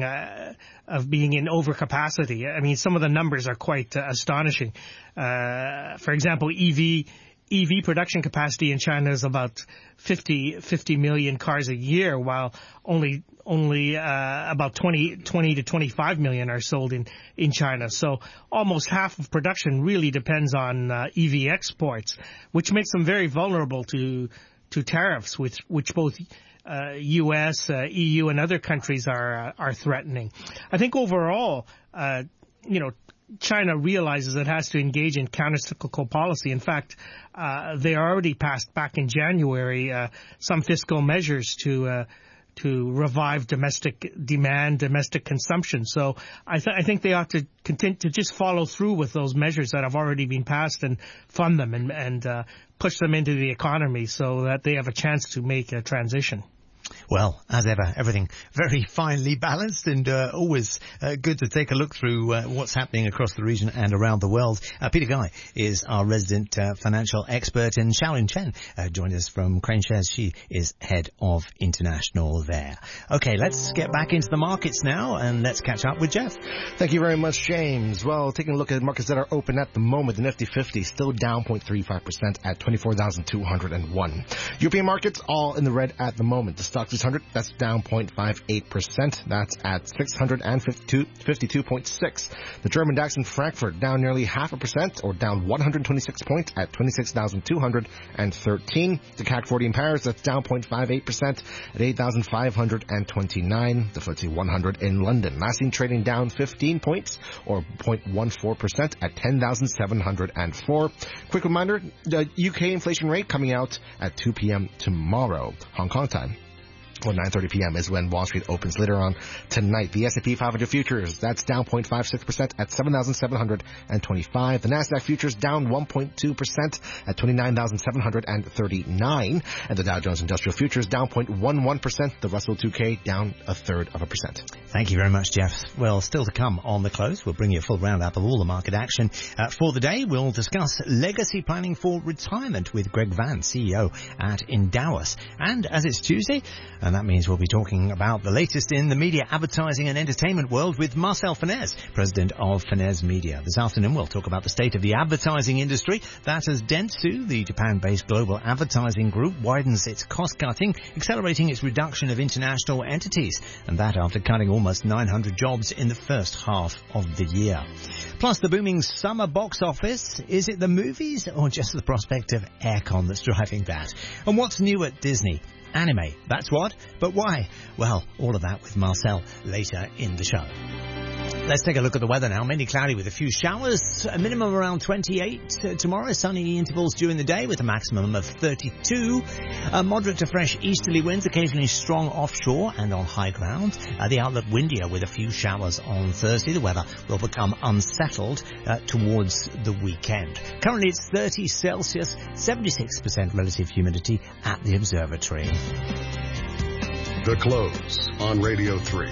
in overcapacity. I mean, some of the numbers are quite astonishing. For example, EV production capacity in China is about 50 million cars a year, while only about 20 to 25 million are sold in China. So almost half of production really depends on EV exports, which makes them very vulnerable to tariffs, which both U.S., EU, and other countries are threatening. I think overall, China realizes it has to engage in countercyclical policy. In fact, they already passed back in January some fiscal measures to revive domestic demand, domestic consumption. So I think they ought to continue to just follow through with those measures that have already been passed and fund them and push them into the economy so that they have a chance to make a transition. Well, as ever, everything very finely balanced and always good to take a look through what's happening across the region and around the world. Peter Guy is our resident financial expert, and Xiaolin Chen joined us from Crane Shares. She is head of international there. Okay, let's get back into the markets now and let's catch up with Jeff. Thank you very much, James. Well, taking a look at markets that are open at the moment, the Nifty 50 still down 0.35% at 24,201. European markets all in the red at the moment. The Stoxx 600, that's down 0.58%. That's at 652.6. The German DAX in Frankfurt down nearly 0.5%, or down 126 points at 26,213. The CAC 40 in Paris, that's down 0.58% at 8,529. The FTSE 100 in London, last seen trading down 15 points, or 0.14% at 10,704. Quick reminder, the UK inflation rate coming out at 2 p.m. tomorrow, Hong Kong time. Well, 9:30 p.m. is when Wall Street opens later on tonight. The S&P 500 futures, that's down 0.56% at 7,725. The Nasdaq futures down 1.2% at 29,739. And the Dow Jones Industrial Futures down 0.11%. The Russell 2K down 0.33%. Thank you very much, Jeff. Well, still to come on the close. We'll bring you a full roundup of all the market action. For the day, we'll discuss legacy planning for retirement with Greg Van, CEO at Endowus. And as it's Tuesday, and that means we'll be talking about the latest in the media, advertising and entertainment world with Marcel Fenez, president of Fenez Media. This afternoon we'll talk about the state of the advertising industry. That as Dentsu, the Japan-based global advertising group, widens its cost-cutting, accelerating its reduction of international entities. And that after cutting almost 900 jobs in the first half of the year. Plus the booming summer box office. Is it the movies or just the prospect of aircon that's driving that? And what's new at Disney? Anime, that's what. But why? Well, all of that with Marcel later in the show. Let's take a look at the weather now. Mainly cloudy with a few showers. A minimum around 28 tomorrow. Sunny intervals during the day with a maximum of 32. Moderate to fresh easterly winds, occasionally strong offshore and on high ground. The outlook windier with a few showers on Thursday. The weather will become unsettled towards the weekend. Currently it's 30 Celsius, 76% relative humidity at the observatory. The Close on Radio 3.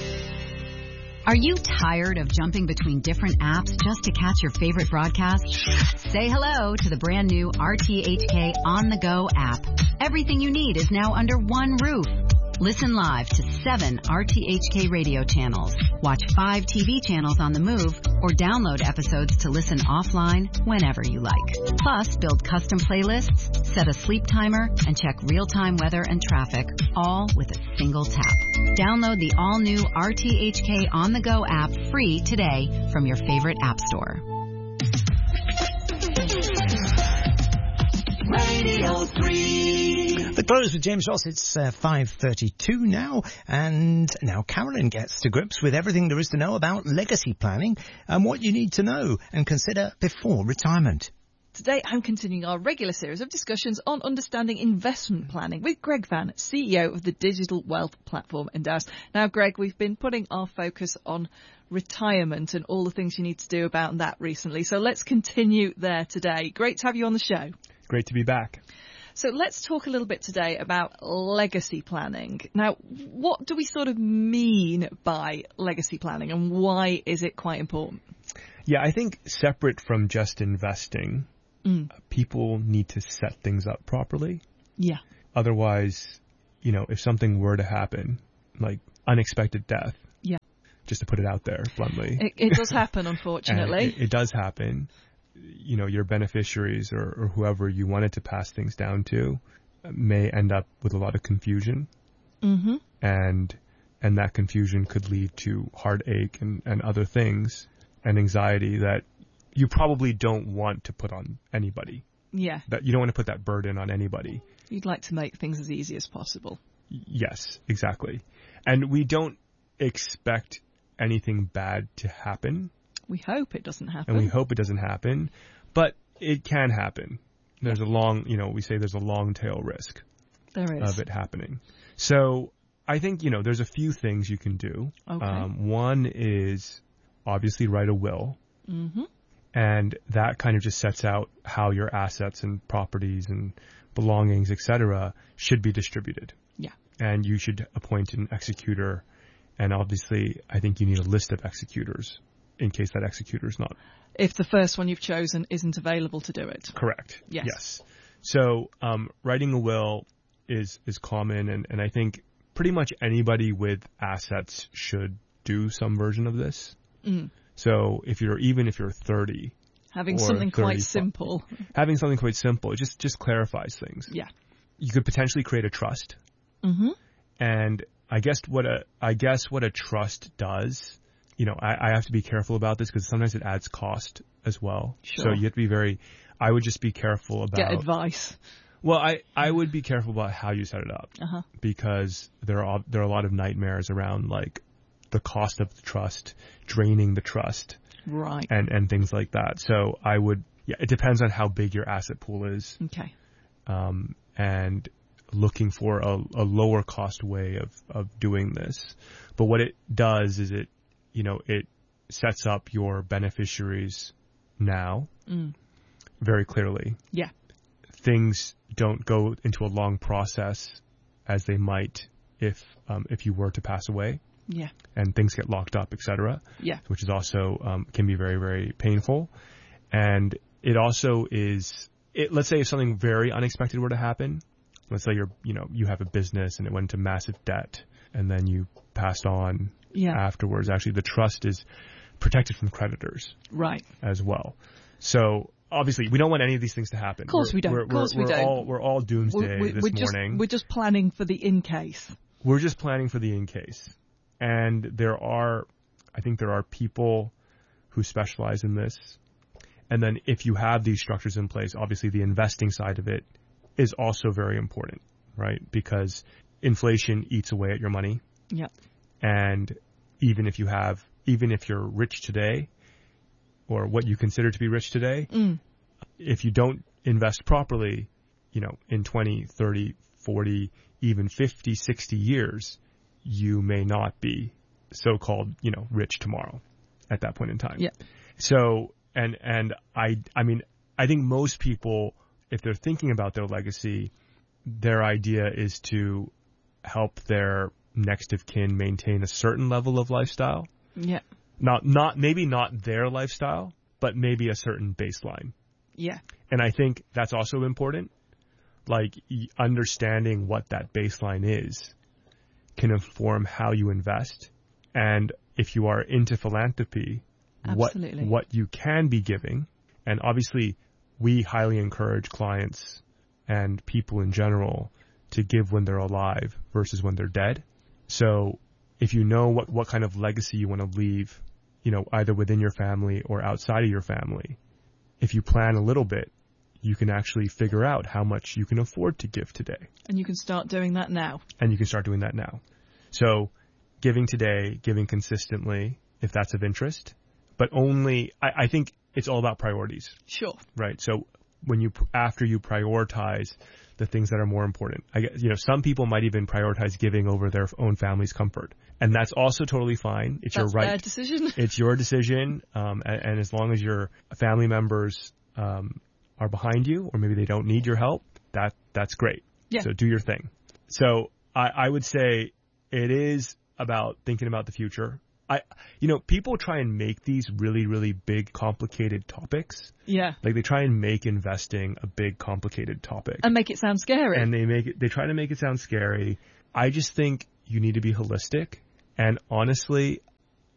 Are you tired of jumping between different apps just to catch your favorite broadcast? Say hello to the brand new RTHK On The Go app. Everything you need is now under one roof. Listen live to 7 RTHK radio channels, watch 5 TV channels on the move, or download episodes to listen offline whenever you like. Plus, build custom playlists, set a sleep timer, and check real-time weather and traffic, all with a single tap. Download the all-new RTHK On The Go app free today from your favorite app store. Radio 3. The Close with James Ross. It's 5:32 now, and now Carolyn gets to grips with everything there is to know about legacy planning and what you need to know and consider before retirement. Today I'm continuing our regular series of discussions on understanding investment planning with Greg Van, CEO of the digital wealth platform Endowus. Now, Greg, we've been putting our focus on retirement and all the things you need to do about that recently. So let's continue there today. Great to have you on the show. Great to be back. So let's talk a little bit today about legacy planning. Now, what do we sort of mean by legacy planning and why is it quite important? Yeah, I think separate from just investing, people need to set things up properly. Yeah. Otherwise, if something were to happen, like unexpected death, just to put it out there bluntly. It does happen, unfortunately. It does happen. You know, your beneficiaries or whoever you wanted to pass things down to may end up with a lot of confusion. Mm-hmm. And that confusion could lead to heartache and other things and anxiety that you probably don't want to put on anybody. Yeah. That you don't want to put that burden on anybody. You'd like to make things as easy as possible. Yes, exactly. And we don't expect anything bad to happen. We hope it doesn't happen. And we hope it doesn't happen, but it can happen. There's a long, we say there's a long tail risk there is of it happening. So I think, there's a few things you can do. Okay. One is obviously write a will. Mm-hmm. And that kind of just sets out how your assets and properties and belongings, etc., should be distributed. Yeah. And you should appoint an executor. And obviously, I think you need a list of executors in case that executor is not. If the first one you've chosen isn't available to do it. Correct. Yes. So writing a will is common. And I think pretty much anybody with assets should do some version of this. Mm. So even if you're 30, having something quite simple, it just clarifies things. Yeah. You could potentially create a trust. Mm-hmm. And I guess what a trust does, I have to be careful about this because sometimes it adds cost as well. Sure. So you have to be I would just be careful about. Get advice. Well, I would be careful about how you set it up because there are a lot of nightmares around like the cost of the trust, draining the trust, right, and things like that. So it depends on how big your asset pool is. Okay. And looking for a lower cost way of doing this. But what it does is it sets up your beneficiaries now very clearly. Yeah. Things don't go into a long process as they might if you were to pass away. Yeah. And things get locked up, etc. Yeah. Which is also can be very, very painful. And it also is let's say if something very unexpected were to happen, let's say you have a business and it went into massive debt and then you passed on afterwards. Actually, the trust is protected from creditors. Right. As well. So obviously, we don't want any of these things to happen. Of course we don't. We're all doomsday this morning. We're just planning for the in case. We're just planning for the in case. And I think there are people who specialize in this. And then if you have these structures in place, obviously the investing side of it is also very important, right? Because inflation eats away at your money. Yeah. And even if you're rich today, or what you consider to be rich today, if you don't invest properly, in 20, 30, 40, even 50, 60 years, you may not be so-called, rich tomorrow at that point in time. Yeah. So, and I mean, I think most people, if they're thinking about their legacy, their idea is to help their next of kin maintain a certain level of lifestyle. Yeah. Maybe not their lifestyle, but maybe a certain baseline. Yeah. And I think that's also important. Like understanding what that baseline is can inform how you invest. And if you are into philanthropy, what you can be giving. And obviously we highly encourage clients and people in general to give when they're alive versus when they're dead. So if you know what kind of legacy you want to leave, either within your family or outside of your family, if you plan a little bit, you can actually figure out how much you can afford to give today. And you can start doing that now. So giving today, giving consistently, if that's of interest, but only, I think it's all about priorities. Sure. Right. So after you prioritize the things that are more important, some people might even prioritize giving over their own family's comfort. And that's also totally fine. It's your right. That's their decision. It's your decision. And as long as your family members, are behind you, or maybe they don't need your help, that's great. Yeah. So do your thing. So I would say it is about thinking about the future. People try and make these really, really big, complicated topics. Yeah. Like they try and make investing a big, complicated topic. And make it sound scary. And they try to make it sound scary. I just think you need to be holistic. And honestly,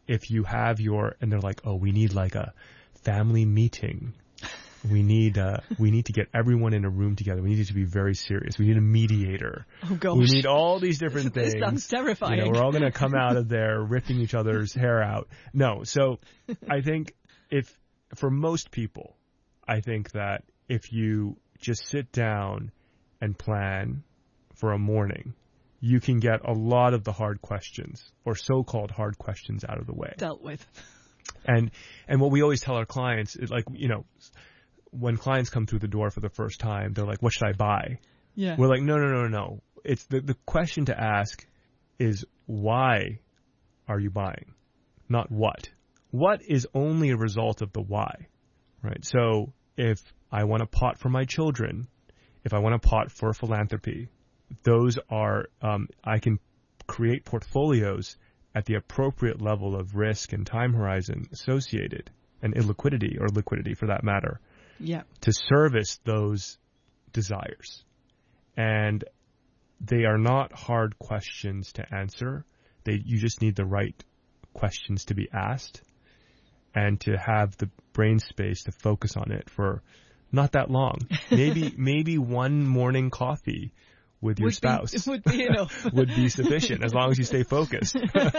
if you have and they're like, oh, we need like a family meeting. We need to get everyone in a room together. We need it to be very serious. We need a mediator. Oh gosh. We need all these different things. This sounds terrifying. We're all going to come out of there ripping each other's hair out. No. So I think for most people, I think that if you just sit down and plan for a morning, you can get a lot of the hard questions or so-called hard questions out of the way. Dealt with. And what we always tell our clients is like, when clients come through the door for the first time, they're like, what should I buy? Yeah. We're like, no. It's the question to ask is why are you buying? Not what. What is only a result of the why, right? So if I want a pot for my children, if I want a pot for philanthropy, those are, I can create portfolios at the appropriate level of risk and time horizon associated, and illiquidity or liquidity for that matter, to service those desires. And they are not hard questions to answer. You just need the right questions to be asked and to have the brain space to focus on it for not that long. Maybe one morning coffee with your spouse would be enough. Would be sufficient as long as you stay focused.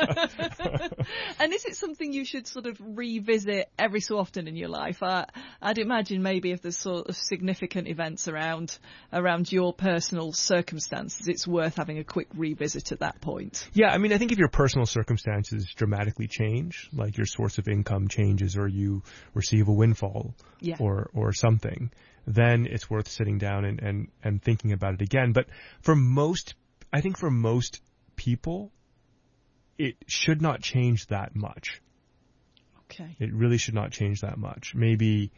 And is it something you should sort of revisit every so often in your life? I'd imagine maybe if there's sort of significant events around your personal circumstances, it's worth having a quick revisit at that point. Yeah, I mean, I think if your personal circumstances dramatically change, like your source of income changes or you receive a windfall or something, then it's worth sitting down and thinking about it again. But for most people, it should not change that much. Okay. It really should not change that much. Maybe,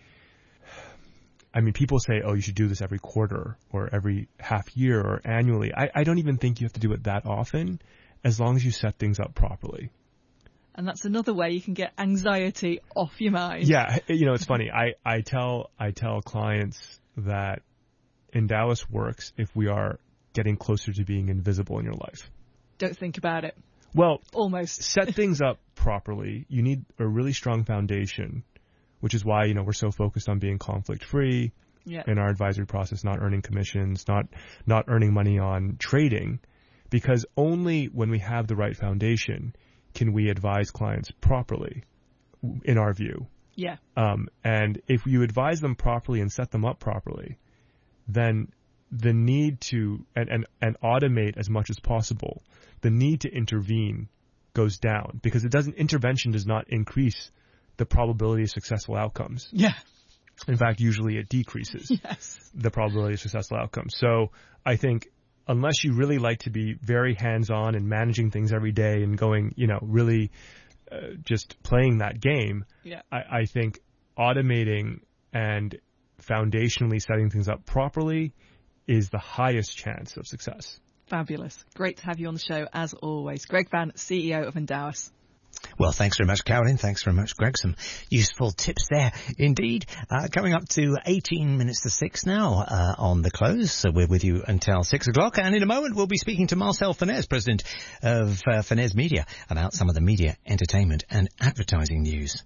I mean, people say, oh, you should do this every quarter or every half year or annually. I don't even think you have to do it that often, as long as you set things up properly. And that's another way you can get anxiety off your mind. Yeah, it's funny. I tell clients that Endowus works if we are getting closer to being invisible in your life. Don't think about it. Well, almost. Set things up properly. You need a really strong foundation, which is why, we're so focused on being conflict-free in our advisory process, not earning commissions, not earning money on trading, because only when we have the right foundation can we advise clients properly, in our view. Yeah. And if you advise them properly and set them up properly, then the need to and automate as much as possible, the need to intervene goes down, because intervention does not increase the probability of successful outcomes. Yeah. In fact, usually it decreases the probability of successful outcomes. So I think unless you really like to be very hands-on and managing things every day and going, really just playing that game, I think automating and foundationally setting things up properly is the highest chance of success. Fabulous. Great to have you on the show, as always. Greg Vann, CEO of Endowus. Well, thanks very much, Caroline. Thanks very much, Greg. Some useful tips there, indeed. Coming up to 18 minutes to 6 now on The Close. So we're with you until 6 o'clock. And in a moment, we'll be speaking to Marcel Fenez, president of Fenez Media, about some of the media, entertainment and advertising news.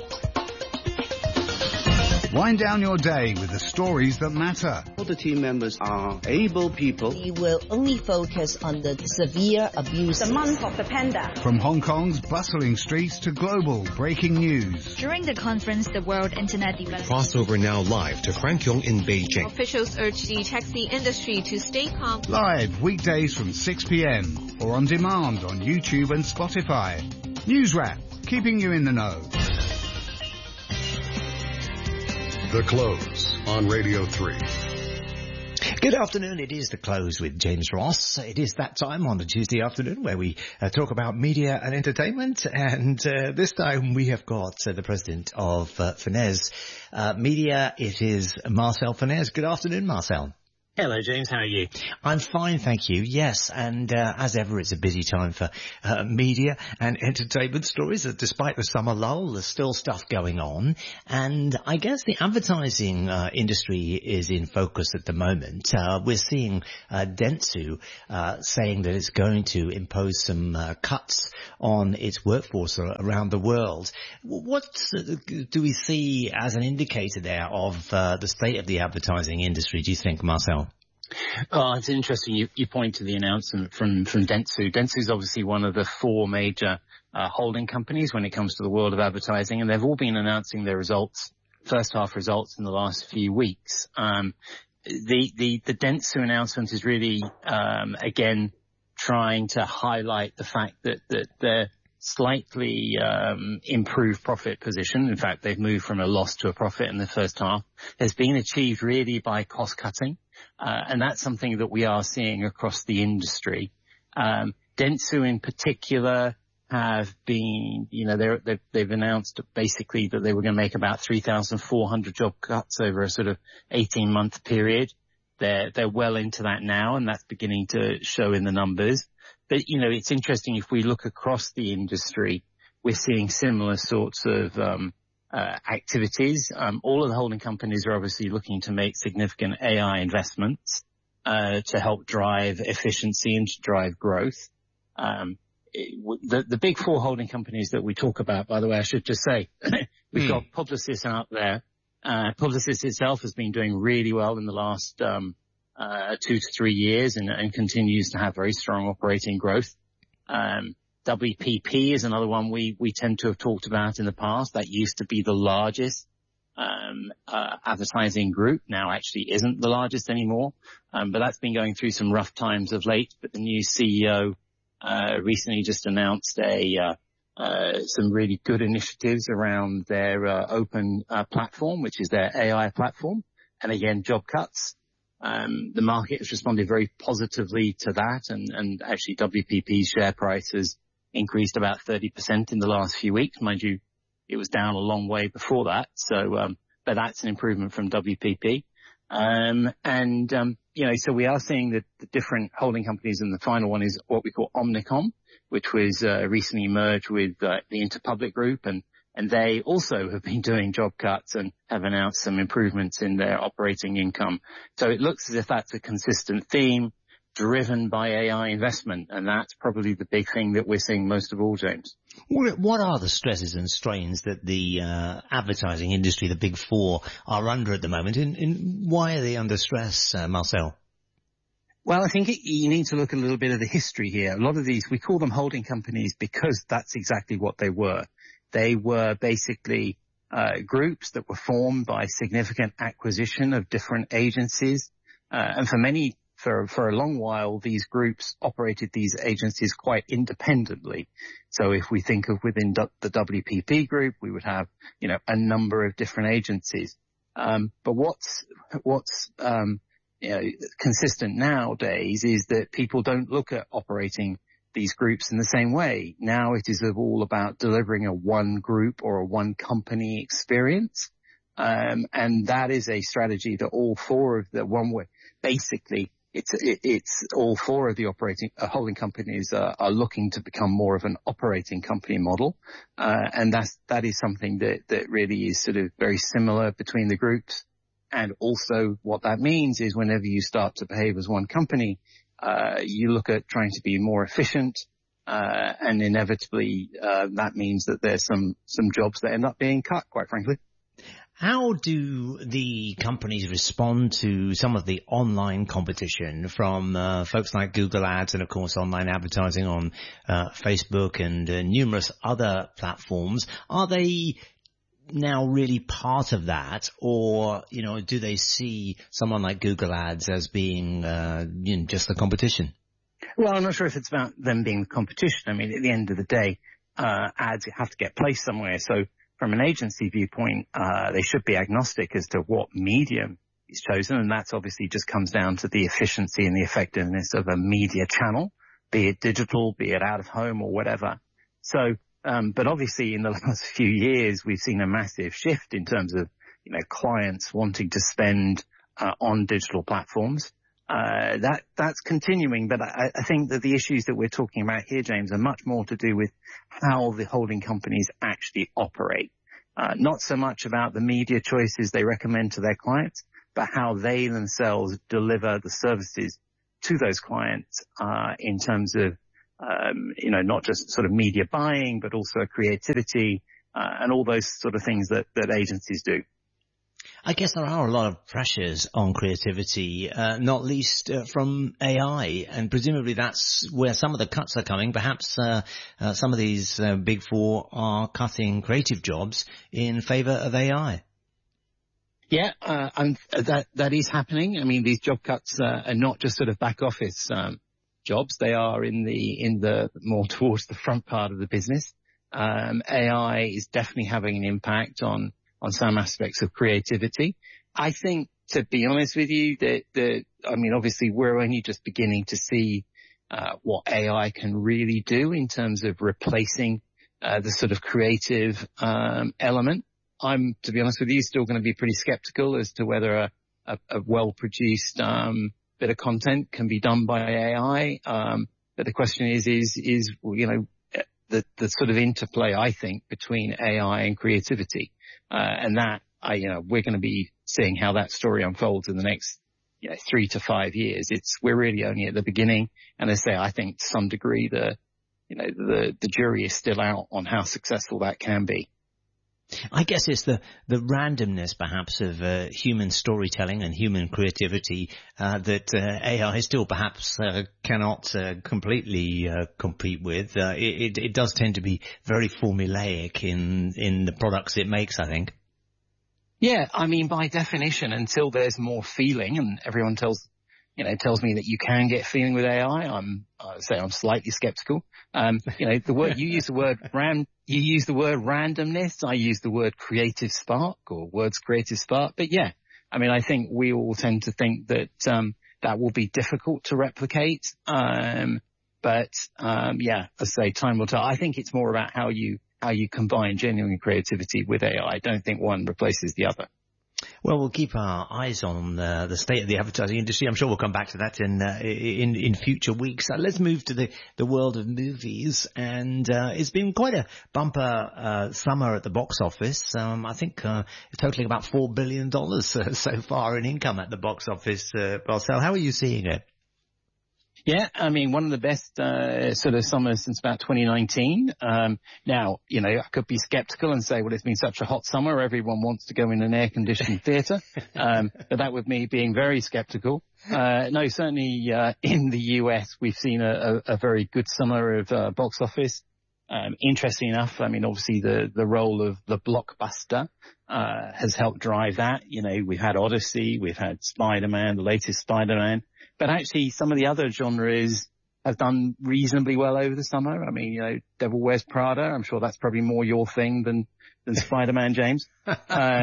Wind down your day with the stories that matter. All the team members are able people. We will only focus on the severe abuse. The month of the panda. From Hong Kong's bustling streets to global breaking news. During the conference, the World Internet Development. Crossover now live to Frank Yong in Beijing. Officials urge the taxi industry to stay calm. Live weekdays from 6 p.m. or on demand on YouTube and Spotify. News Wrap, keeping you in the know. The Close on Radio 3. Good afternoon. It is The Close with James Ross. It is that time on a Tuesday afternoon where we talk about media and entertainment. And this time we have got the president of Fenez Media. It is Marcel Fenez. Good afternoon, Marcel. Hello, James. How are you? I'm fine, thank you. Yes, and as ever, it's a busy time for media and entertainment stories. Despite the summer lull, there's still stuff going on. And I guess the advertising industry is in focus at the moment. We're seeing Dentsu saying that it's going to impose some cuts on its workforce around the world. What do we see as an indicator there of the state of the advertising industry, do you think, Marcel? Oh, it's interesting. You point to the announcement from Dentsu. Dentsu is obviously one of the four major holding companies when it comes to the world of advertising, and they've all been announcing their results, first half results, in the last few weeks. The Dentsu announcement is really again trying to highlight the fact that they're slightly improved profit position. In fact, they've moved from a loss to a profit in the first half. Has been achieved really by cost cutting. And that's something that we are seeing across the industry. Dentsu in particular have been, they've announced basically that they were going to make about 3,400 job cuts over a sort of 18-month period. They're well into that now, and that's beginning to show in the numbers. But, it's interesting, if we look across the industry, we're seeing similar sorts of activities. All of the holding companies are obviously looking to make significant AI investments to help drive efficiency and to drive growth. The big four holding companies that we talk about, by the way, I should just say, we've got Publicis out there. Publicis itself has been doing really well in the last 2 to 3 years and continues to have very strong operating growth. WPP is another one we tend to have talked about in the past. That used to be the largest advertising group, now actually isn't the largest anymore. But that's been going through some rough times of late. But the new CEO recently just announced some really good initiatives around their open platform, which is their AI platform. And again, job cuts. The market has responded very positively to that, and actually WPP's share price has increased about 30% in the last few weeks. Mind you, it was down a long way before that. So, but that's an improvement from WPP. So we are seeing that the different holding companies, and the final one is what we call Omnicom, which was recently merged with the Interpublic Group, and they also have been doing job cuts and have announced some improvements in their operating income. So it looks as if that's a consistent theme driven by AI investment, and that's probably the big thing that we're seeing most of all, James. What are the stresses and strains that the advertising industry, the big four, are under at the moment, and why are they under stress, Marcel? Well, I think you need to look a little bit at the history here. A lot of these, we call them holding companies because that's exactly what they were. They were basically groups that were formed by significant acquisition of different agencies, and for a long while, these groups operated these agencies quite independently. So if we think of within the WPP group, we would have, a number of different agencies. But what's consistent nowadays is that people don't look at operating these groups in the same way. Now it is all about delivering a one group or a one company experience. And that is a strategy that all four of the one way, basically, it's all four of the holding companies are looking to become more of an operating company model. And that is something that really is sort of very similar between the groups. And also what that means is whenever you start to behave as one company, you look at trying to be more efficient, and inevitably, that means that there's some jobs that end up being cut, quite frankly. How do the companies respond to some of the online competition from folks like Google Ads and, of course, online advertising on Facebook and numerous other platforms? Are they now really part of that, or, do they see someone like Google Ads as being just the competition? Well, I'm not sure if it's about them being the competition. I mean, at the end of the day, ads have to get placed somewhere. So from an agency viewpoint, they should be agnostic as to what medium is chosen, and that's obviously just comes down to the efficiency and the effectiveness of a media channel, be it digital, be it out of home or whatever. So, but obviously in the last few years, we've seen a massive shift in terms of, clients wanting to spend on digital platforms. That's continuing, but I think that the issues that we're talking about here, James, are much more to do with how the holding companies actually operate. Not so much about the media choices they recommend to their clients, but how they themselves deliver the services to those clients, in terms of, not just sort of media buying, but also creativity, and all those sort of things that agencies do. I guess there are a lot of pressures on creativity, not least from AI, and presumably that's where some of the cuts are coming. Perhaps some of these big four are cutting creative jobs in favour of AI. Yeah, and that is happening. I mean, these job cuts are not just sort of back office jobs; they are in the more towards the front part of the business. AI is definitely having an impact on some aspects of creativity. I think, to be honest with you, obviously we're only just beginning to see what AI can really do in terms of replacing the sort of creative element. I'm, to be honest with you, still going to be pretty skeptical as to whether a well-produced bit of content can be done by AI. But the question is the sort of interplay, I think, between AI and creativity. And that, we're going to be seeing how that story unfolds in the next, 3 to 5 years. We're really only at the beginning. And as I say, I think to some degree the jury is still out on how successful that can be. I guess it's the randomness, perhaps, of human storytelling and human creativity that AI still perhaps cannot completely compete with. It does tend to be very formulaic in the products it makes, I think. Yeah, I mean, by definition, until there's more feeling, and everyone tells me that you can get feeling with AI, I'm slightly skeptical. The word you use the word randomness. I use the word creative spark, or words creative spark. But yeah, I mean, I think we all tend to think that that will be difficult to replicate. But as I say, time will tell. I think it's more about how you combine genuine creativity with AI. I don't think one replaces the other. Well, we'll keep our eyes on the state of the advertising industry. I'm sure we'll come back to that in future weeks. Let's move to the world of movies, and it's been quite a bumper summer at the box office. I think totaling about $4 billion so far in income at the box office. Marcel, how are you seeing it? Yeah, I mean, one of the best sort of summers since about 2019. Now, I could be skeptical and say, well, it's been such a hot summer, everyone wants to go in an air-conditioned theatre. But that would me being very skeptical. No, certainly in the US, we've seen a very good summer of box office. Interesting enough, I mean, obviously the role of the blockbuster has helped drive that. We've had Odyssey, we've had Spider-Man, the latest Spider-Man. But actually, some of the other genres have done reasonably well over the summer. I mean, Devil Wears Prada. I'm sure that's probably more your thing than Spider-Man, James. So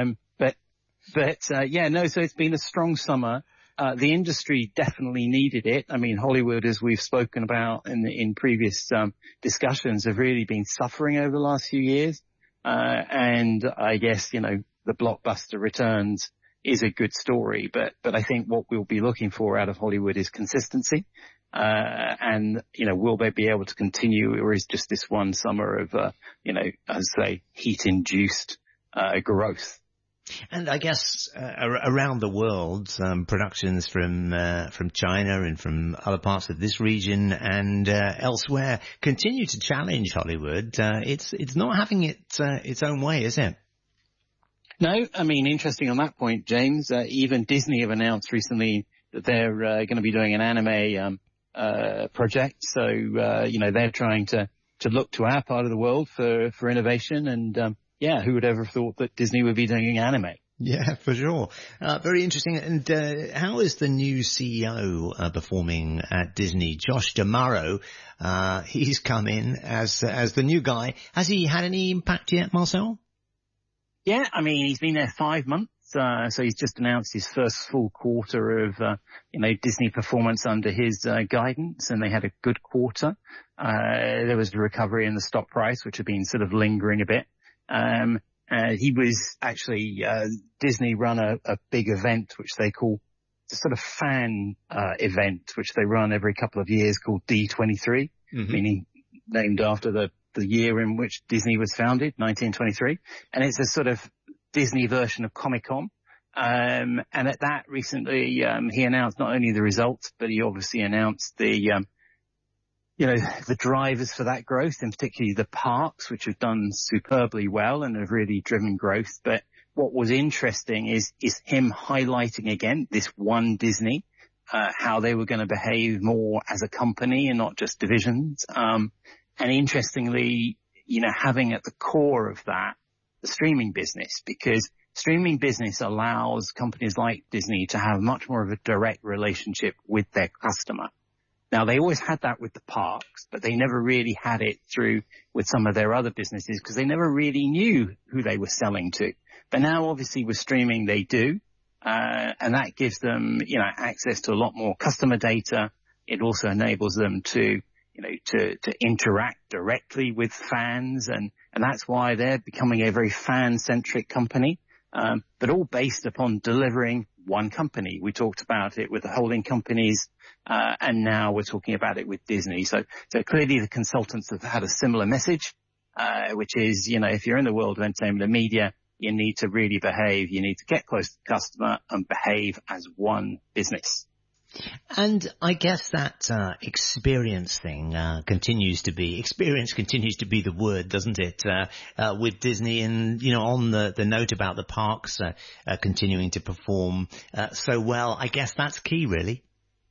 it's been a strong summer. The industry definitely needed it. I mean, Hollywood, as we've spoken about in previous discussions, have really been suffering over the last few years. And I guess, the blockbuster returns is a good story, but I think what we'll be looking for out of Hollywood is consistency. And, will they be able to continue, or is just this one summer of, as I say, heat-induced growth? And I guess around the world, productions from China and from other parts of this region and elsewhere continue to challenge Hollywood. It's not having its own way, is it? No, I mean, interesting on that point, James. Even Disney have announced recently that they're going to be doing an anime project. So, they're trying to look to our part of the world for innovation. And, who would ever have thought that Disney would be doing anime? Yeah, for sure. Very interesting. And how is the new CEO performing at Disney? Josh D'Amaro, he's come in as the new guy. Has he had any impact yet, Marcel? Yeah, I mean, he's been there 5 months, so he's just announced his first full quarter of, Disney performance under his guidance, and they had a good quarter. There was a recovery in the stock price, which had been sort of lingering a bit. He was actually, Disney run a big event, which they call sort of fan event which they run every couple of years called D23, meaning named after the year in which Disney was founded, 1923, and it's a sort of Disney version of Comic-Con. And at that recently, he announced not only the results, but he obviously announced the drivers for that growth, and particularly the parks, which have done superbly well and have really driven growth. But what was interesting is him highlighting again this one Disney, how they were going to behave more as a company and not just divisions. And interestingly, having at the core of that the streaming business, because streaming business allows companies like Disney to have much more of a direct relationship with their customer. Now, they always had that with the parks, but they never really had it through with some of their other businesses because they never really knew who they were selling to. But now, obviously, with streaming, they do. And that gives them, access to a lot more customer data. It also enables them to interact directly with fans. And that's why they're becoming a very fan-centric company, but all based upon delivering one company. We talked about it with the holding companies, and now we're talking about it with Disney. So clearly the consultants have had a similar message, which is, if you're in the world of entertainment and media, you need to really behave. You need to get close to the customer and behave as one business. And I guess that experience thing continues to be the word, doesn't it, with Disney, and on the note about the parks continuing to perform so well. I guess that's key, really.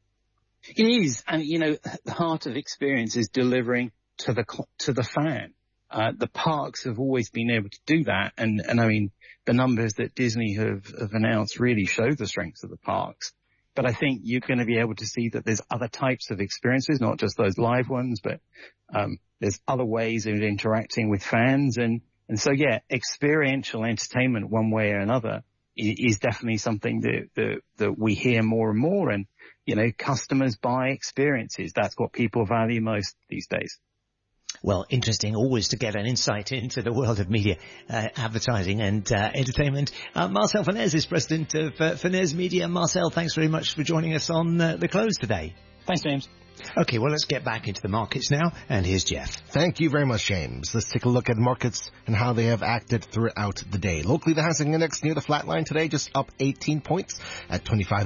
It is, and the heart of experience is delivering to the fan. The parks have always been able to do that, and I mean the numbers that Disney have announced really show the strengths of the parks. But I think you're going to be able to see that there's other types of experiences, not just those live ones, but there's other ways of interacting with fans. And so, yeah, experiential entertainment one way or another is definitely something that we hear more and more. And, customers buy experiences. That's what people value most these days. Well, interesting always to get an insight into the world of media, advertising and entertainment. Marcel Fernez is president of Fernez Media. Marcel, thanks very much for joining us on The Close today. Thanks, James. Okay, well, let's get back into the markets now, and here's Jeff. Thank you very much, James. Let's take a look at markets and how they have acted throughout the day. Locally, the Hang Seng Index near the flat line today, just up 18 points at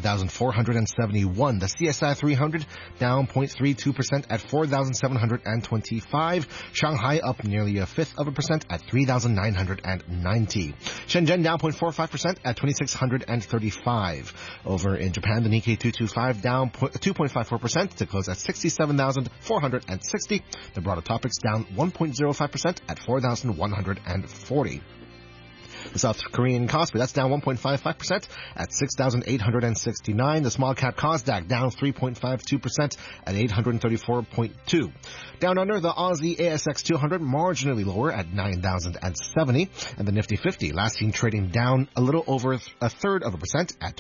25,471. The CSI 300 down 0.32% at 4,725. Shanghai up nearly 1/5% at 3,990. Shenzhen down 0.45% at 2,635. Over in Japan, the Nikkei 225 down 2.54% to close at 67,460. The broader topics down 1.05% at 4,140. The South Korean Kospi, that's down 1.55% at 6,869. The small cap Kosdaq down 3.52% at 834.2. Down under, the Aussie ASX 200 marginally lower at 9,070. And the Nifty 50 last seen trading down a little over 1/3% at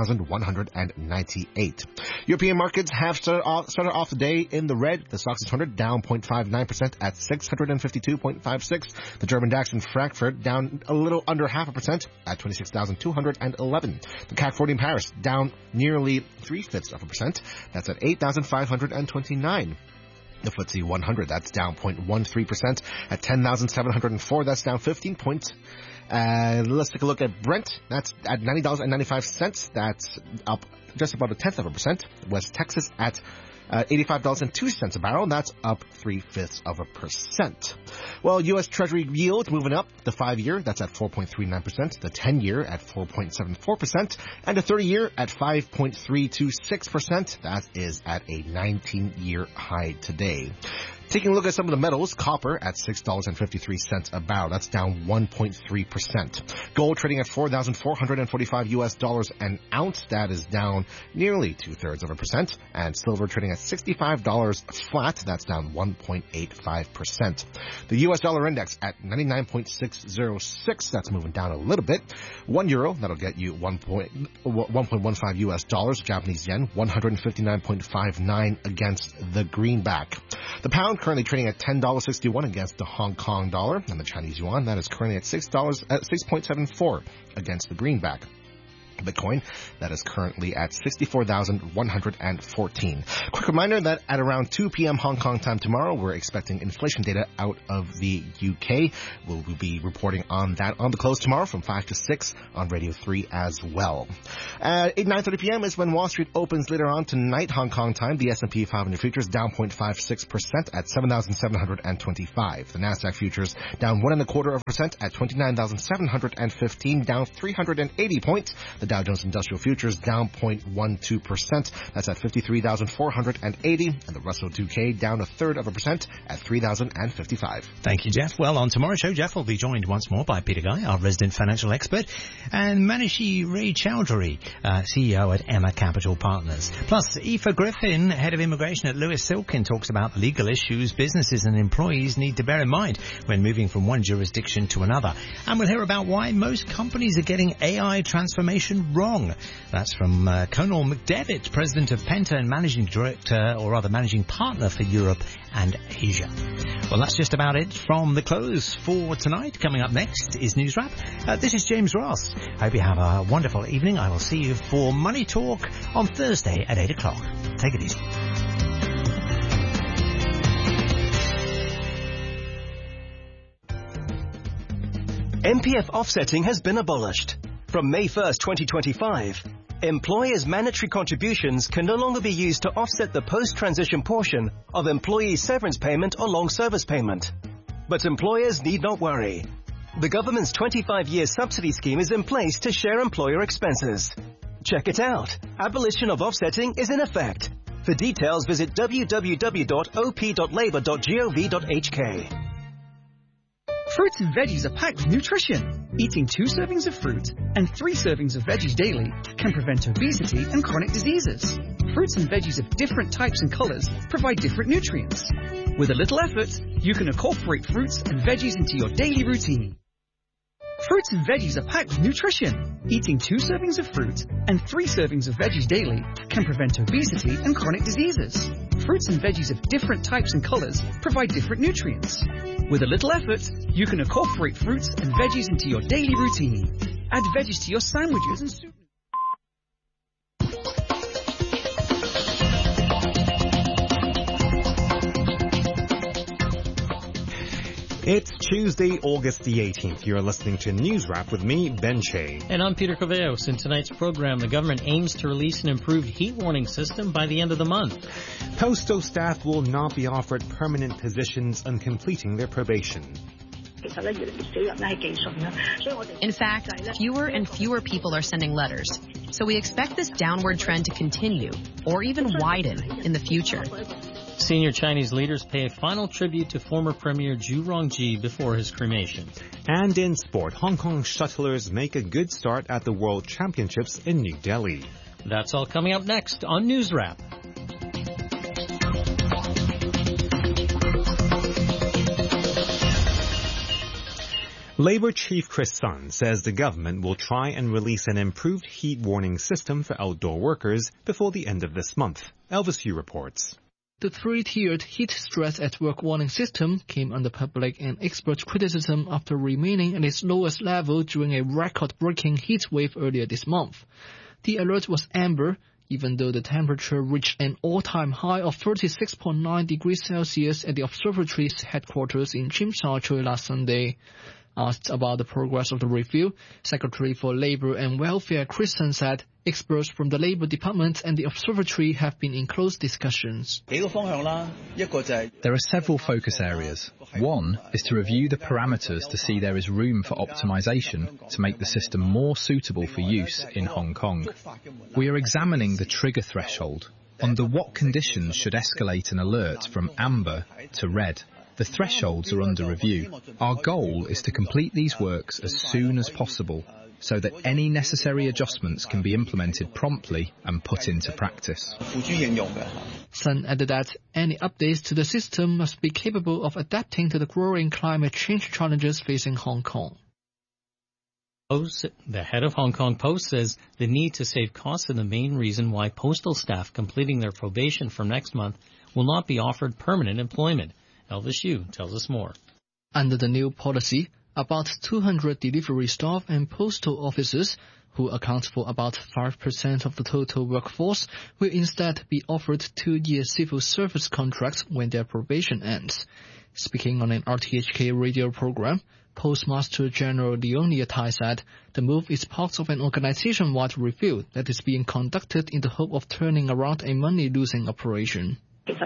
24,198. European markets have started off the day in the red. The STOXX 600 down 0.59% at 652.56. The German DAX in Frankfurt down a little under 0.5% at 26,211. The CAC 40 in Paris down nearly 0.75%. That's at 8,529. The FTSE 100, that's down 0.13% at 10,704. That's down 15 points. Let's take a look at Brent. That's at $90.95. That's up just about 0.1%. West Texas at $85.02 a barrel. That's up 0.3%. Well, U.S. Treasury yield moving up. The 5-year, that's at 4.39%. The 10-year at 4.74%. And the 30-year at 5.326%. That is at a 19-year high today. Taking a look at some of the metals, copper at $6.53 a barrel. That's down 1.3%. Gold trading at $4,445 an ounce. That is down nearly 2/3%. And silver trading at $65 flat. That's down 1.85%. The U.S. dollar index at 99.606. That's moving down a little bit. €1, that'll get you 1.15 US dollars. Japanese yen, 159.59 against the greenback. The pound currently trading at $10.61 against the Hong Kong dollar, and the Chinese yuan, that is currently at $6.74 against the greenback. Bitcoin. That is currently at 64,114. Quick reminder that at around 2 p.m. Hong Kong time tomorrow, we're expecting inflation data out of the UK. We'll be reporting on that on the close tomorrow from 5 to 6 on Radio 3 as well. At 9:30 p.m. is when Wall Street opens later on tonight, Hong Kong time. The S&P 500 futures down 0.56% at 7,725. The Nasdaq futures down 1.25% at 29,715, down 380 points. The Dow Jones Industrial Futures down 0.12%. That's at 53,480. And the Russell 2000 down 1/3% at 3,055. Thank you, Jeff. Well, on tomorrow's show, Jeff will be joined once more by Peter Guy, our resident financial expert, and Manishi Ray Chowdhury, CEO at Emma Capital Partners. Plus, Aoife Griffin, head of immigration at Lewis Silkin, talks about legal issues businesses and employees need to bear in mind when moving from one jurisdiction to another. And we'll hear about why most companies are getting AI transformation wrong. That's from Conal McDevitt, president of Penta and managing partner for Europe and Asia. Well, that's just about it from The Close for tonight. Coming up next is News Wrap. This is James Ross. Hope you have a wonderful evening. I will see you for Money Talk on Thursday at 8 o'clock. Take it easy. MPF offsetting has been abolished. From May 1st, 2025, employers' mandatory contributions can no longer be used to offset the post-transition portion of employee severance payment or long service payment. But employers need not worry. The government's 25-year subsidy scheme is in place to share employer expenses. Check it out. Abolition of offsetting is in effect. For details, visit www.op.labour.gov.hk. Fruits and veggies are packed with nutrition. Eating 2 servings of fruit and 3 servings of veggies daily can prevent obesity and chronic diseases. Fruits and veggies of different types and colors provide different nutrients. With a little effort, you can incorporate fruits and veggies into your daily routine. Fruits and veggies are packed with nutrition. Eating 2 servings of fruit and 3 servings of veggies daily can prevent obesity and chronic diseases. Fruits and veggies of different types and colors provide different nutrients. With a little effort, you can incorporate fruits and veggies into your daily routine. Add veggies to your sandwiches and soup. It's Tuesday, August the 18th. You're listening to News Wrap with me, Ben Che. And I'm Peter Corveos. In tonight's program, the government aims to release an improved heat warning system by the end of the month. Postal staff will not be offered permanent positions on completing their probation. In fact, fewer and fewer people are sending letters. So we expect this downward trend to continue, or even widen, in the future. Senior Chinese leaders pay a final tribute to former Premier Zhu Rongji before his cremation. And in sport, Hong Kong shuttlers make a good start at the World Championships in New Delhi. That's all coming up next on News Wrap. Labour Chief Chris Sun says the government will try and release an improved heat warning system for outdoor workers before the end of this month. Elvis Yu reports. The 3-tiered heat stress at work warning system came under public and expert criticism after remaining at its lowest level during a record-breaking heat wave earlier this month. The alert was amber, even though the temperature reached an all-time high of 36.9 degrees Celsius at the observatory's headquarters in Tsim Sha Tsui last Sunday. Asked about the progress of the review, Secretary for Labour and Welfare Chris Sun said experts from the Labour Department and the observatory have been in close discussions. There are several focus areas. One is to review the parameters to see there is room for optimization to make the system more suitable for use in Hong Kong. We are examining the trigger threshold. Under what conditions should escalate an alert from amber to red? The thresholds are under review. Our goal is to complete these works as soon as possible so that any necessary adjustments can be implemented promptly and put into practice. Sun added that any updates to the system must be capable of adapting to the growing climate change challenges facing Hong Kong. The head of Hong Kong Post says the need to save costs is the main reason why postal staff completing their probation from next month will not be offered permanent employment. Elvis Yu tells us more. Under the new policy, about 200 delivery staff and postal officers who account for about 5% of the total workforce, will instead be offered 2-year civil service contracts when their probation ends. Speaking on an RTHK radio program, Postmaster General Leonia Tai said the move is part of an organization-wide review that is being conducted in the hope of turning around a money-losing operation.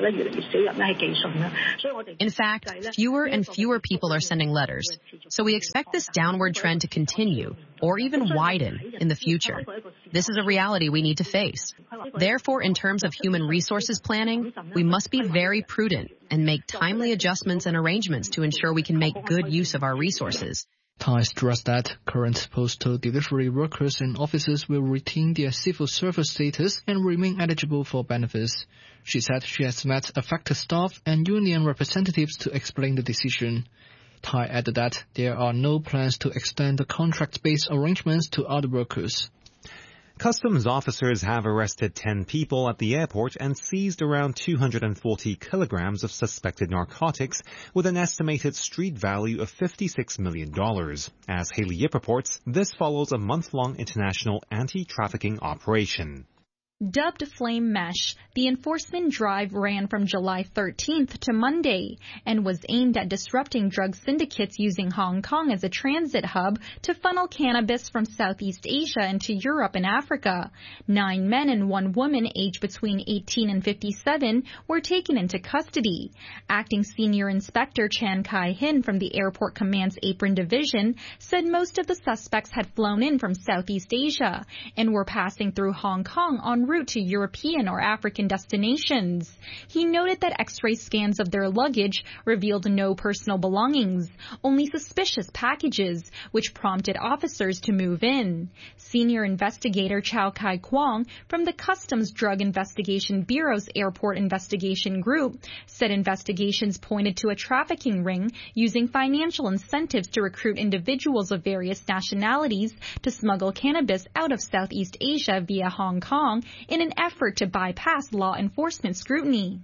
In fact, fewer and fewer people are sending letters, so we expect this downward trend to continue or even widen in the future. This is a reality we need to face. Therefore, in terms of human resources planning, we must be very prudent and make timely adjustments and arrangements to ensure we can make good use of our resources. Tai stressed that current postal delivery workers and officers will retain their civil service status and remain eligible for benefits. She said she has met affected staff and union representatives to explain the decision. Tai added that there are no plans to extend the contract-based arrangements to other workers. Customs officers have arrested 10 people at the airport and seized around 240 kilograms of suspected narcotics with an estimated street value of $56 million. As Haley Yip reports, this follows a month-long international anti-trafficking operation. Dubbed Flame Mesh, the enforcement drive ran from July 13th to Monday and was aimed at disrupting drug syndicates using Hong Kong as a transit hub to funnel cannabis from Southeast Asia into Europe and Africa. 9 men and 1 woman aged between 18 and 57 were taken into custody. Acting Senior Inspector Chan Kai-hin from the Airport Command's Apron Division said most of the suspects had flown in from Southeast Asia and were passing through Hong Kong en route to European or African destinations. He noted that X-ray scans of their luggage revealed no personal belongings, only suspicious packages, which prompted officers to move in. Senior investigator Chow Kai Kwong from the Customs Drug Investigation Bureau's Airport Investigation Group said investigations pointed to a trafficking ring using financial incentives to recruit individuals of various nationalities to smuggle cannabis out of Southeast Asia via Hong Kong in an effort to bypass law enforcement scrutiny.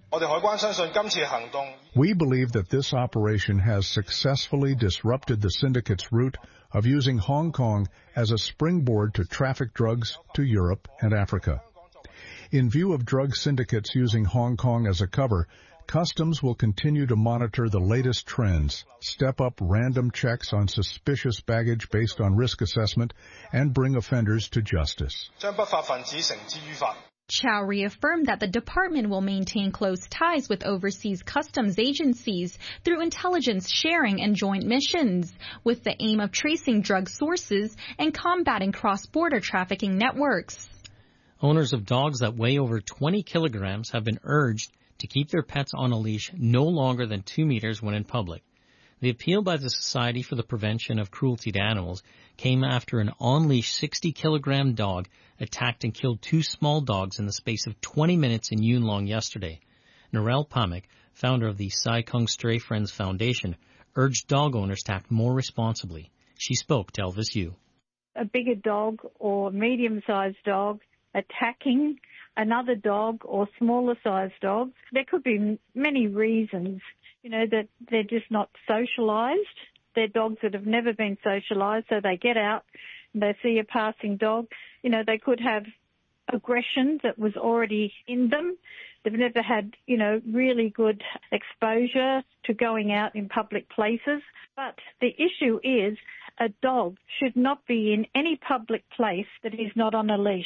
We believe that this operation has successfully disrupted the syndicate's route of using Hong Kong as a springboard to traffic drugs to Europe and Africa. In view of drug syndicates using Hong Kong as a cover, Customs will continue to monitor the latest trends, step up random checks on suspicious baggage based on risk assessment, and bring offenders to justice. Chow reaffirmed that the department will maintain close ties with overseas customs agencies through intelligence sharing and joint missions, with the aim of tracing drug sources and combating cross-border trafficking networks. Owners of dogs that weigh over 20 kilograms have been urged to keep their pets on a leash no longer than 2 meters when in public. The appeal by the Society for the Prevention of Cruelty to Animals came after an on-leash 60-kilogram dog attacked and killed 2 small dogs in the space of 20 minutes in Yuen Long yesterday. Narelle Pamick, founder of the Sai Kung Stray Friends Foundation, urged dog owners to act more responsibly. She spoke to Elvis Yu. A bigger dog or medium-sized dog attacking another dog or smaller-sized dogs, there could be many reasons, that they're just not socialised. They're dogs that have never been socialised, so they get out and they see a passing dog. They could have aggression that was already in them. They've never had, really good exposure to going out in public places. But the issue is a dog should not be in any public place that is not on a leash.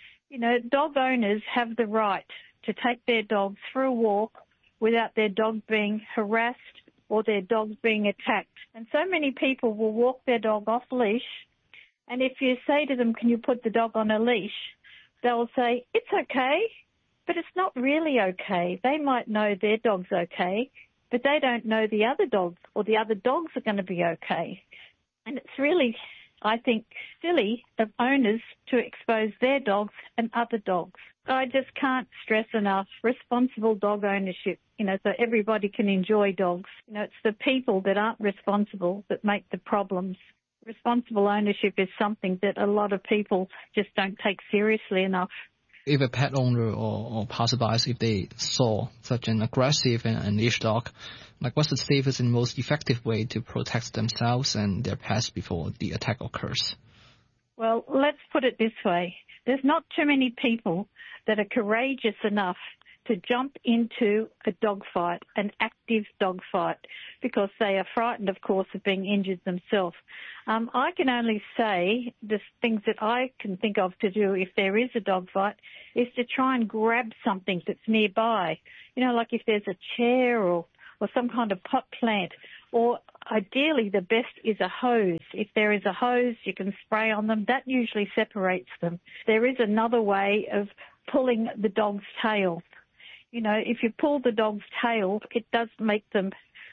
Dog owners have the right to take their dogs for a walk without their dog being harassed or their dog being attacked. And so many people will walk their dog off leash, and if you say to them, can you put the dog on a leash, they'll say, it's okay, but it's not really okay. They might know their dog's okay, but they don't know the other dogs or the other dogs are going to be okay. And it's really, I think, silly of owners to expose their dogs and other dogs. I just can't stress enough responsible dog ownership, so everybody can enjoy dogs. It's the people that aren't responsible that make the problems. Responsible ownership is something that a lot of people just don't take seriously enough. If a pet owner or passerbys, if they saw such an aggressive and leash dog, what's the safest and most effective way to protect themselves and their pets before the attack occurs? Well, let's put it this way. There's not too many people that are courageous enough to jump into a dogfight, an active dogfight, because they are frightened, of course, of being injured themselves. I can only say the things that I can think of to do if there is a dogfight is to try and grab something that's nearby. You know, like if there's a chair or some kind of pot plant, or ideally the best is a hose. If there is a hose, you can spray on them. That usually separates them. There is another way of pulling the dog's tail. You know, if you pull the dog's tail, it does make them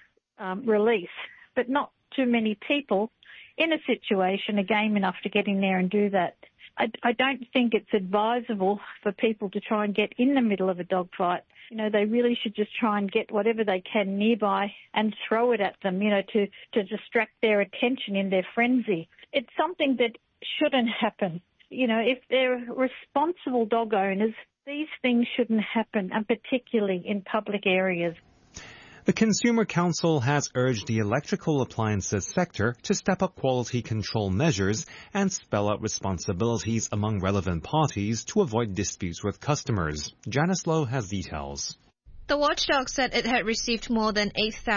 release, but not too many people in a situation are game enough to get in there and do that. I don't think it's advisable for people to try and get in the middle of a dogfight. You know, they really should just try and get whatever they can nearby and throw it at them, you know, to distract their attention in their frenzy. It's something that shouldn't happen. You know, if they're responsible dog owners, these things shouldn't happen, and particularly in public areas. The Consumer Council has urged the electrical appliances sector to step up quality control measures and spell out responsibilities among relevant parties to avoid disputes with customers. Janice Lowe has details. The watchdog said it had received more than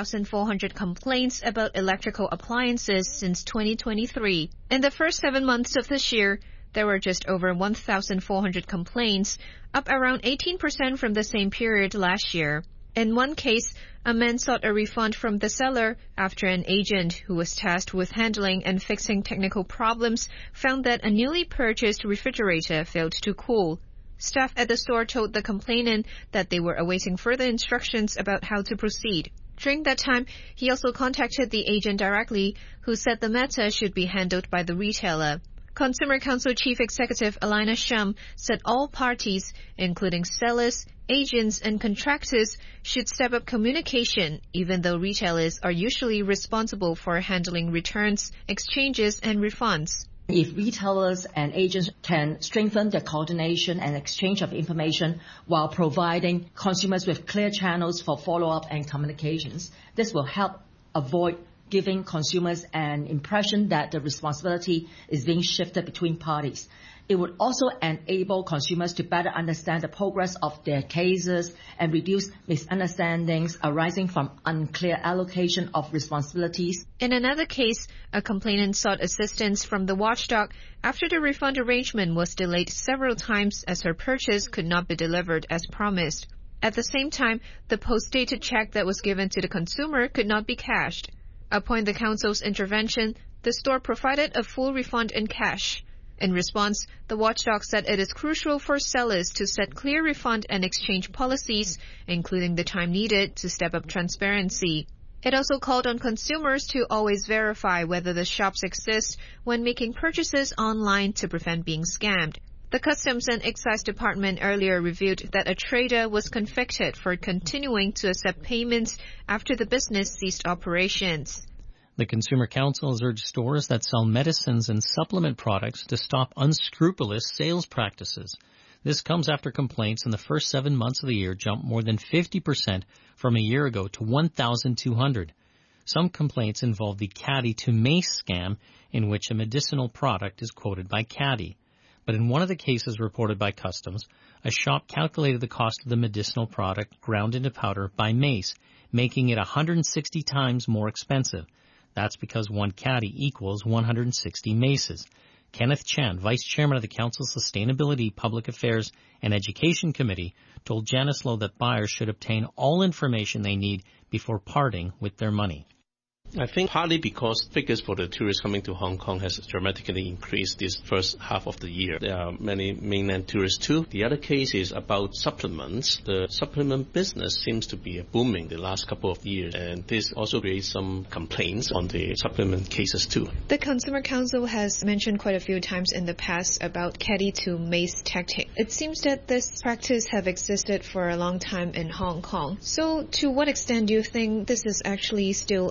8,400 complaints about electrical appliances since 2023. In the first 7 months of this year, there were just over 1,400 complaints, up around 18% from the same period last year. In one case, a man sought a refund from the seller after an agent who was tasked with handling and fixing technical problems found that a newly purchased refrigerator failed to cool. Staff at the store told the complainant that they were awaiting further instructions about how to proceed. During that time, he also contacted the agent directly, who said the matter should be handled by the retailer. Consumer Council Chief Executive Alina Shum said all parties, including sellers, agents and contractors, should step up communication, even though retailers are usually responsible for handling returns, exchanges and refunds. If retailers and agents can strengthen their coordination and exchange of information while providing consumers with clear channels for follow-up and communications, this will help avoid giving consumers an impression that the responsibility is being shifted between parties. It would also enable consumers to better understand the progress of their cases and reduce misunderstandings arising from unclear allocation of responsibilities. In another case, a complainant sought assistance from the watchdog after the refund arrangement was delayed several times as her purchase could not be delivered as promised. At the same time, the post-dated check that was given to the consumer could not be cashed. Upon the council's intervention, the store provided a full refund in cash. In response, the watchdog said it is crucial for sellers to set clear refund and exchange policies, including the time needed to step up transparency. It also called on consumers to always verify whether the shops exist when making purchases online to prevent being scammed. The Customs and Excise Department earlier revealed that a trader was convicted for continuing to accept payments after the business ceased operations. The Consumer Council has urged stores that sell medicines and supplement products to stop unscrupulous sales practices. This comes after complaints in the first 7 months of the year jumped more than 50% from a year ago to 1,200. Some complaints involve the Caddy to Mace scam, in which a medicinal product is quoted by Caddy. But in one of the cases reported by Customs, a shop calculated the cost of the medicinal product ground into powder by Mace, making it 160 times more expensive. That's because one Caddy equals 160 Maces. Kenneth Chan, Vice Chairman of the Council's Sustainability, Public Affairs and Education Committee, told Janice Lowe that buyers should obtain all information they need before parting with their money. I think partly because figures for the tourists coming to Hong Kong has dramatically increased this first half of the year. There are many mainland tourists too. The other case is about supplements. The supplement business seems to be booming the last couple of years, and this also creates some complaints on the supplement cases too. The Consumer Council has mentioned quite a few times in the past about Caddy to Mace tactic. It seems that this practice have existed for a long time in Hong Kong. So to what extent do you think this is actually still a main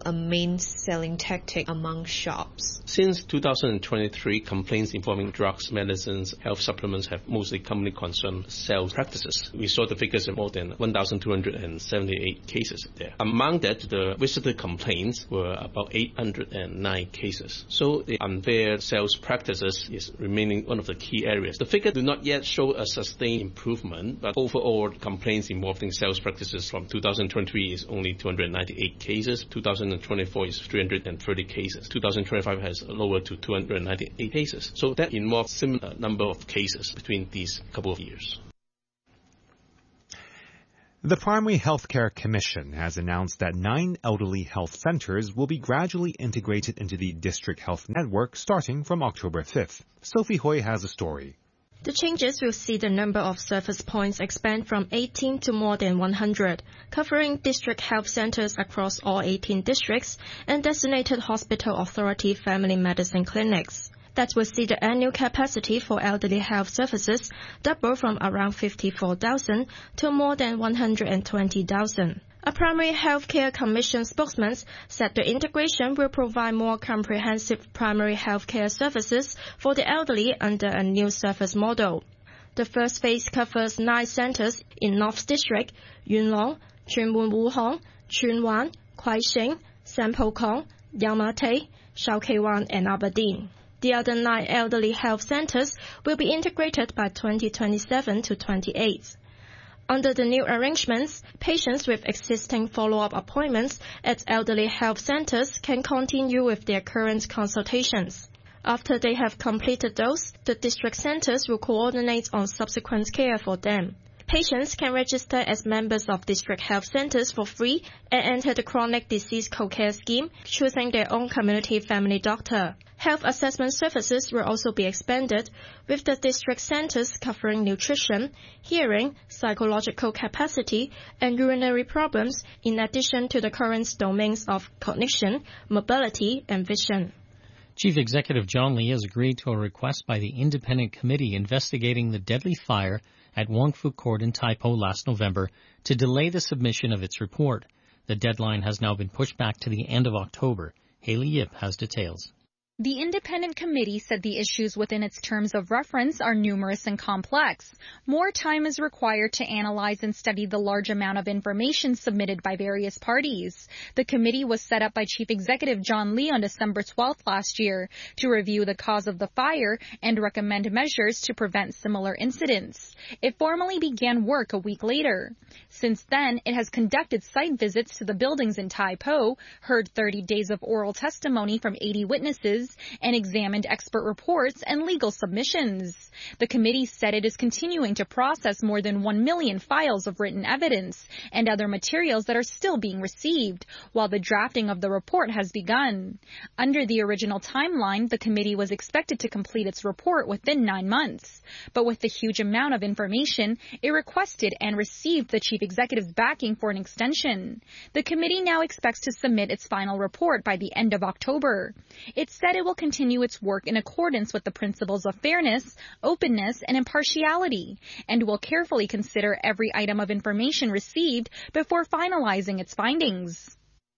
main selling tactic among shops. Since 2023, complaints involving drugs, medicines, health supplements have mostly commonly concerned sales practices. We saw the figures of more than 1,278 cases there. Among that, the visitor complaints were about 809 cases. So the unfair sales practices is remaining one of the key areas. The figure do not yet show a sustained improvement, but overall complaints involving sales practices from 2023 is only 298 cases, 2024 is 330 cases, 2025 has lowered to 298 cases. So that involves similar number of cases between these couple of years. The Primary Healthcare Commission has announced that 9 elderly health centers will be gradually integrated into the district health network starting from October 5th. Sophie Hui has a story. The changes will see the number of service points expand from 18 to more than 100, covering district health centers across all 18 districts and designated hospital authority family medicine clinics. That will see the annual capacity for elderly health services double from around 54,000 to more than 120,000. A Primary Healthcare Commission spokesman said the integration will provide more comprehensive primary healthcare services for the elderly under a new service model. The first phase covers 9 centers in North District, Yuen Long, Tuen Mun Wu Hong, Tsuen Wan, Kwai Shing, Sanpo Kong, Yang Ma Tei, Shau Kei Wan and Aberdeen. The other 9 elderly health centers will be integrated by 2027 to 28. Under the new arrangements, patients with existing follow-up appointments at elderly health centers can continue with their current consultations. After they have completed those, the district centers will coordinate on subsequent care for them. Patients can register as members of district health centers for free and enter the chronic disease co-care scheme, choosing their own community family doctor. Health assessment services will also be expanded, with the district centers covering nutrition, hearing, psychological capacity, and urinary problems, in addition to the current domains of cognition, mobility, and vision. Chief Executive John Lee has agreed to a request by the independent committee investigating the deadly fire at Wong Fu Court in Tai Po last November to delay the submission of its report. The deadline has now been pushed back to the end of October. Haley Yip has details. The independent committee said the issues within its terms of reference are numerous and complex. More time is required to analyze and study the large amount of information submitted by various parties. The committee was set up by Chief Executive John Lee on December 12th last year to review the cause of the fire and recommend measures to prevent similar incidents. It formally began work a week later. Since then, it has conducted site visits to the buildings in Tai Po, heard 30 days of oral testimony from 80 witnesses, and examined expert reports and legal submissions. The committee said it is continuing to process more than 1 million files of written evidence and other materials that are still being received, while the drafting of the report has begun. Under the original timeline, the committee was expected to complete its report within 9 months. But with the huge amount of information, it requested and received the chief executive's backing for an extension. The committee now expects to submit its final report by the end of October. It said it will continue its work in accordance with the principles of fairness, openness, and impartiality, and will carefully consider every item of information received before finalizing its findings.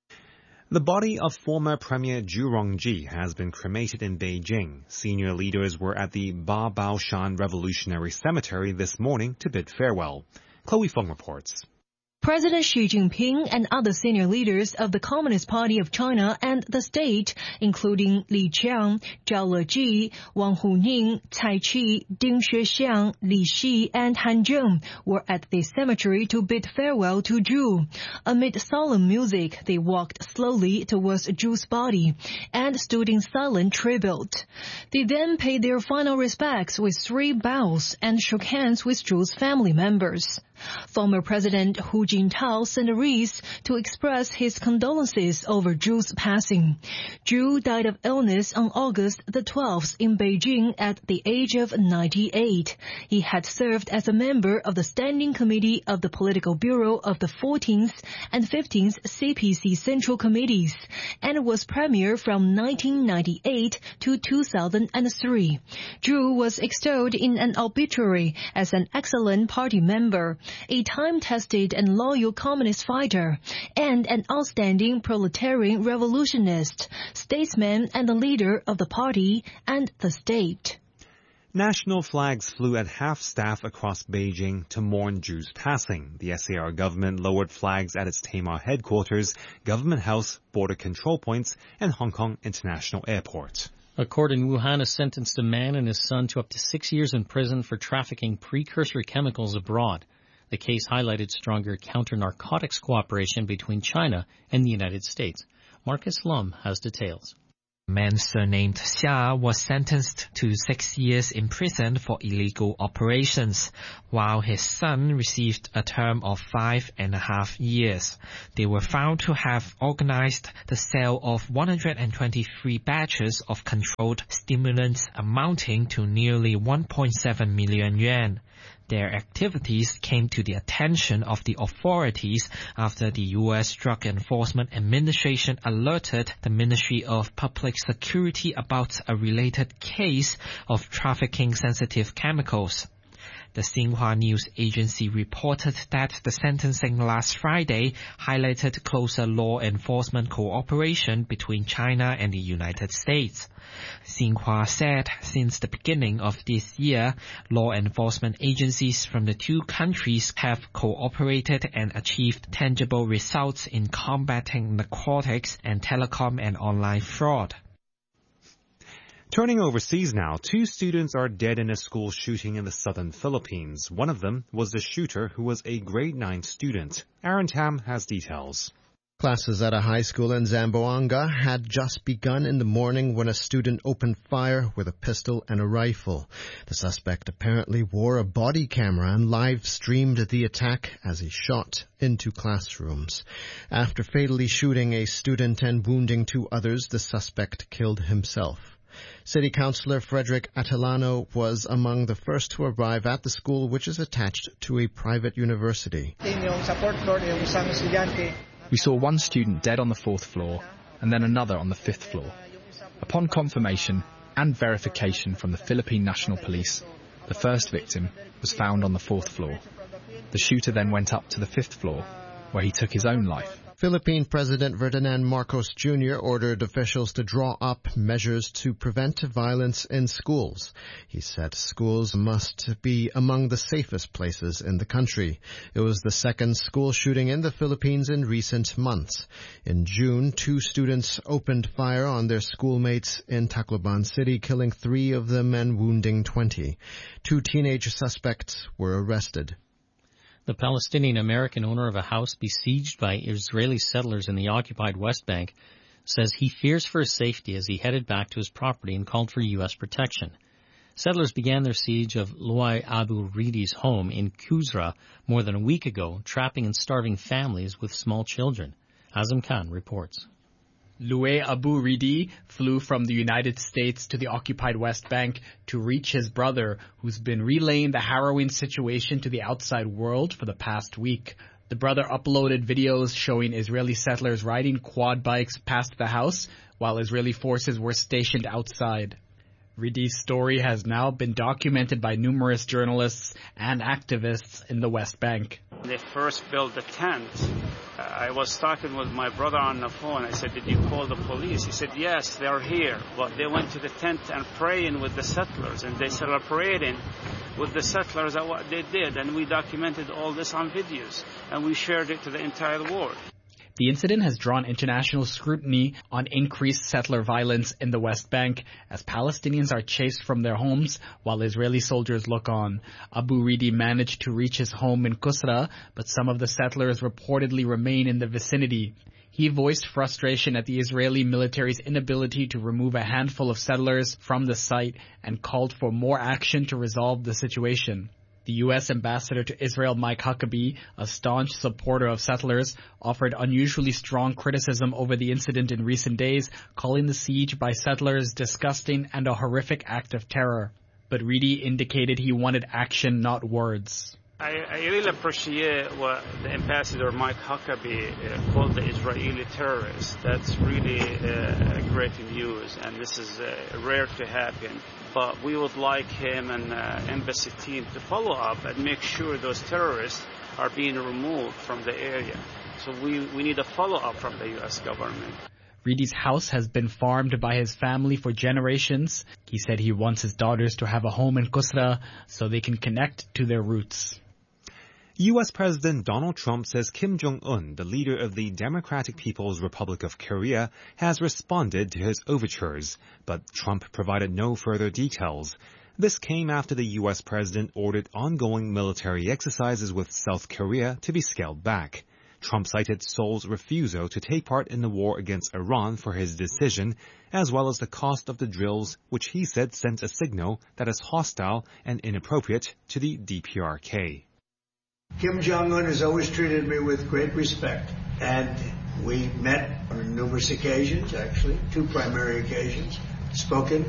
The body of former Premier Zhu Rongji has been cremated in Beijing. Senior leaders were at the Ba Baoshan Revolutionary Cemetery this morning to bid farewell. Chloe Feng reports. President Xi Jinping and other senior leaders of the Communist Party of China and the state, including Li Qiang, Zhao Leji, Wang Huning, Cai Qi, Ding Xuexiang, Li Xi, and Han Zheng, were at the cemetery to bid farewell to Zhu. Amid solemn music, they walked slowly towards Zhu's body and stood in silent tribute. They then paid their final respects with 3 bows and shook hands with Zhu's family members. Former President Hu Jintao sent a wreath to express his condolences over Zhu's passing. Zhu died of illness on August the 12th in Beijing at the age of 98. He had served as a member of the Standing Committee of the Political Bureau of the 14th and 15th CPC Central Committees and was premier from 1998 to 2003. Zhu was extolled in an obituary as an excellent party member. a time-tested and loyal communist fighter, and an outstanding proletarian revolutionist, statesman and the leader of the party and the state. National flags flew at half-staff across Beijing to mourn Zhu's passing. The SAR government lowered flags at its Tamar headquarters, Government House, border control points, and Hong Kong International Airport. A court in Wuhan has sentenced a man and his son to up to 6 years in prison for trafficking precursor chemicals abroad. The case highlighted stronger counter-narcotics cooperation between China and the United States. Marcus Lum has details. A man surnamed Xia was sentenced to 6 years in prison for illegal operations, while his son received a term of 5.5 years. They were found to have organized the sale of 123 batches of controlled stimulants amounting to nearly 1.7 million yuan. Their activities came to the attention of the authorities after the U.S. Drug Enforcement Administration alerted the Ministry of Public Security about a related case of trafficking sensitive chemicals. The Xinhua News Agency reported that the sentencing last Friday highlighted closer law enforcement cooperation between China and the United States. Xinhua said since the beginning of this year, law enforcement agencies from the two countries have cooperated and achieved tangible results in combating narcotics and telecom and online fraud. Turning overseas now, 2 students are dead in a school shooting in the southern Philippines. One of them was the shooter, who was a grade 9 student. Aaron Tam has details. Classes at a high school in Zamboanga had just begun in the morning when a student opened fire with a pistol and a rifle. The suspect apparently wore a body camera and live-streamed the attack as he shot into classrooms. After fatally shooting a student and wounding 2 others, the suspect killed himself. City Councillor Frederick Atalano was among the first to arrive at the school, which is attached to a private university. We saw one student dead on the 4th floor and then another on the 5th floor. Upon confirmation and verification from the Philippine National Police, the first victim was found on the 4th floor. The shooter then went up to the 5th floor, where he took his own life. Philippine President Ferdinand Marcos Jr. ordered officials to draw up measures to prevent violence in schools. He said schools must be among the safest places in the country. It was the second school shooting in the Philippines in recent months. In June, 2 students opened fire on their schoolmates in Tacloban City, killing 3 of them and wounding 20. 2 teenage suspects were arrested. The Palestinian-American owner of a house besieged by Israeli settlers in the occupied West Bank says he fears for his safety as he headed back to his property and called for U.S. protection. Settlers began their siege of Luay Abu Ridi's home in Kuzra more than a week ago, trapping and starving families with small children. Azam Khan reports. Luay Abu Ridi flew from the United States to the occupied West Bank to reach his brother, who's been relaying the harrowing situation to the outside world for the past week. The brother uploaded videos showing Israeli settlers riding quad bikes past the house while Israeli forces were stationed outside. Ridi's story has now been documented by numerous journalists and activists in the West Bank. They first built the tent. I was talking with my brother on the phone. I said, "Did you call the police?" He said, "Yes, they are here." But they went to the tent and praying with the settlers, and they celebrating with the settlers at what they did. And we documented all this on videos, and we shared it to the entire world. The incident has drawn international scrutiny on increased settler violence in the West Bank as Palestinians are chased from their homes while Israeli soldiers look on. Abu Ridi managed to reach his home in Kusra, but some of the settlers reportedly remain in the vicinity. He voiced frustration at the Israeli military's inability to remove a handful of settlers from the site and called for more action to resolve the situation. The U.S. ambassador to Israel, Mike Huckabee, a staunch supporter of settlers, offered unusually strong criticism over the incident in recent days, calling the siege by settlers disgusting and a horrific act of terror. But Ridi indicated he wanted action, not words. I really appreciate what the ambassador Mike Huckabee called the Israeli terrorists. That's really great news, and this is rare to happen. But we would like him and embassy team to follow up and make sure those terrorists are being removed from the area. So we need a follow-up from the U.S. government. Reedy's house has been farmed by his family for generations. He said he wants his daughters to have a home in Kusra so they can connect to their roots. U.S. President Donald Trump says Kim Jong-un, the leader of the Democratic People's Republic of Korea, has responded to his overtures, but Trump provided no further details. This came after the U.S. president ordered ongoing military exercises with South Korea to be scaled back. Trump cited Seoul's refusal to take part in the war against Iran for his decision, as well as the cost of the drills, which he said sent a signal that is hostile and inappropriate to the DPRK. Kim Jong-un has always treated me with great respect, and we met on numerous occasions, actually, 2 primary occasions, spoken